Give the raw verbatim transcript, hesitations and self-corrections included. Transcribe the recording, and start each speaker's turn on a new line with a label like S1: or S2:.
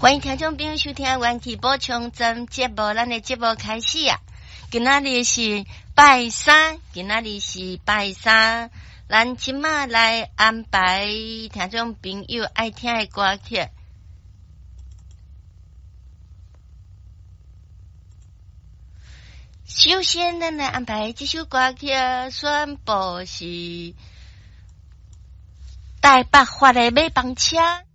S1: 欢迎听众朋友收听元气补充针节目，咱的节目开始啊！今仔日是拜三，今仔日是拜三，咱即马来安排听众朋友爱听的歌曲。首先，咱来安排这首歌曲，宣布是台北发的马帮车。